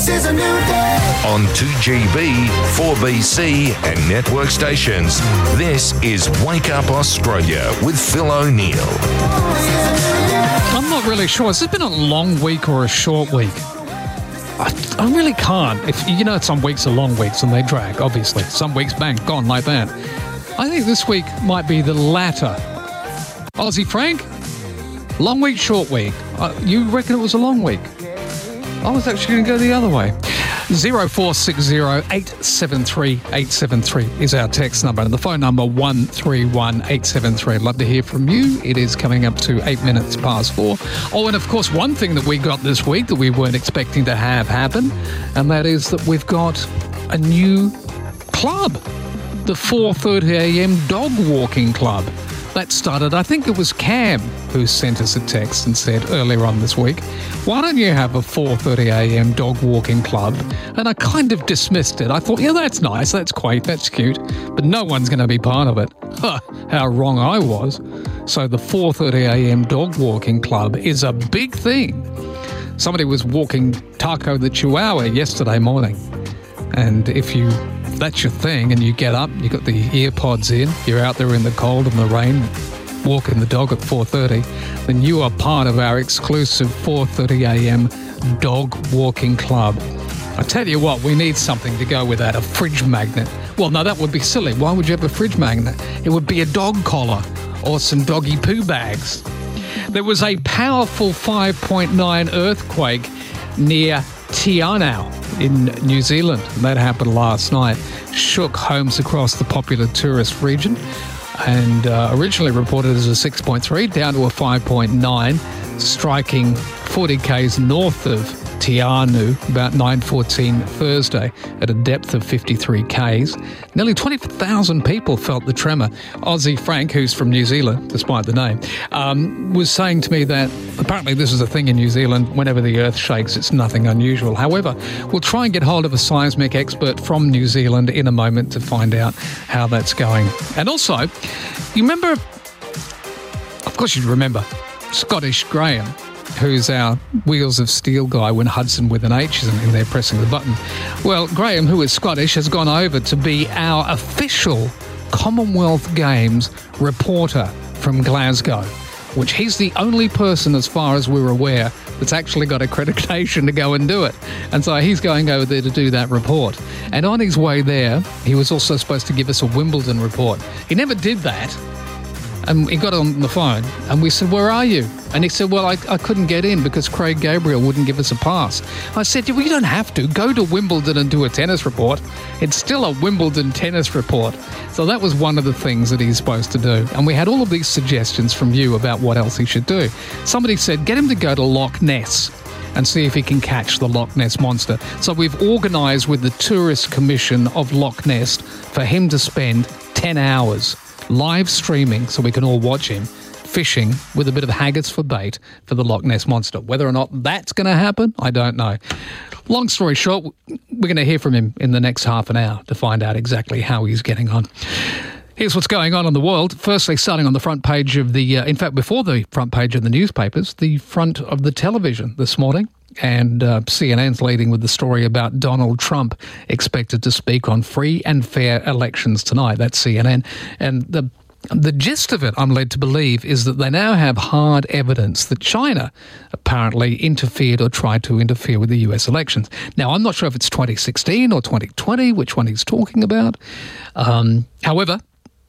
is a new day. On 2GB, 4BC and network stations, this is Wake Up Australia with Phil O'Neill. I'm not really sure. Has this been a long week or a short week? I really can't. Some weeks are long weeks and they drag, obviously. Some weeks, bang, gone like that. I think this week might be the latter. Aussie Frank? Long week, short week. You reckon it was a long week? I was actually going to go the other way. 0460 873 873 is our text number, and the phone number 131 873. I'd love to hear from you. It is coming up to 8 minutes past 4. Oh, and of course, one thing that we got this week that we weren't expecting to have happen, and that is that we've got a new club, the 4:30am Dog Walking Club. That started, I think it was Cam who sent us a text and said earlier on this week, why don't you have a 4:30am dog walking club? And I kind of dismissed it. I thought, yeah, that's nice, that's quaint, that's cute, but no one's going to be part of it. How wrong I was. So the 4:30am dog walking club is a big thing. Somebody was walking Taco the Chihuahua yesterday morning. And if that's your thing and you get up, you got the ear pods in, you're out there in the cold and the rain, walking the dog at 4:30, then you are part of our exclusive 4:30am dog walking club. I tell you what, we need something to go with that, a fridge magnet. Well, no, that would be silly. Why would you have a fridge magnet? It would be a dog collar or some doggy poo bags. There was a powerful 5.9 earthquake near Tianau in New Zealand. That happened last night. Shook homes across the popular tourist region, and originally reported as a 6.3 down to a 5.9, striking 40 k's north of Tianau about 9:14 Thursday at a depth of 53 k's. Nearly 20,000 people felt the tremor. Aussie Frank, who's from New Zealand, despite the name, was saying to me that apparently this is a thing in New Zealand. Whenever the earth shakes, it's nothing unusual. However, we'll try and get hold of a seismic expert from New Zealand in a moment to find out how that's going. And also, you remember, of course you remember, Scottish Graham, who's our Wheels of Steel guy when Hudson with an H isn't in there pressing the button. Well, Graham, who is Scottish, has gone over to be our official Commonwealth Games reporter from Glasgow, which he's the only person, as far as we're aware, that's actually got accreditation to go and do it. And so he's going over there to do that report. And on his way there, he was also supposed to give us a Wimbledon report. He never did that. And he got on the phone and we said, where are you? And he said, well, I couldn't get in because Craig Gabriel wouldn't give us a pass. I said, well, you don't have to. Go to Wimbledon and do a tennis report. It's still a Wimbledon tennis report. So that was one of the things that he's supposed to do. And we had all of these suggestions from you about what else he should do. Somebody said, get him to go to Loch Ness and see if he can catch the Loch Ness Monster. So we've organised with the Tourist Commission of Loch Ness for him to spend 10 hours live streaming so we can all watch him fishing with a bit of haggis for bait for the Loch Ness Monster. Whether or not that's going to happen, I don't know. Long story short, we're going to hear from him in the next half an hour to find out exactly how he's getting on. Here's what's going on in the world. Firstly, starting on the front page of in fact, before the front page of the newspapers, the front of the television this morning. And CNN's leading with the story about Donald Trump expected to speak on free and fair elections tonight. That's CNN. And the gist of it, I'm led to believe, is that they now have hard evidence that China apparently interfered or tried to interfere with the US elections. Now, I'm not sure if it's 2016 or 2020, which one he's talking about. However,